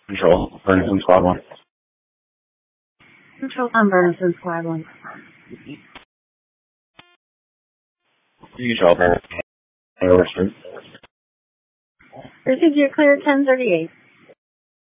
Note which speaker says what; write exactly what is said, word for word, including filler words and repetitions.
Speaker 1: Control, Burnison Squad one.
Speaker 2: Control on Burnison Squad one.
Speaker 1: Control, Burnison.
Speaker 2: Received your clear ten thirty-eight.